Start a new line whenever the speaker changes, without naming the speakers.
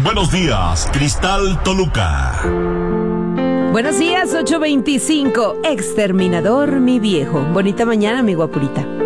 Buenos días, Cristal Toluca.
Buenos días, 8:25. Exterminador, mi viejo. Bonita mañana, mi guapurita.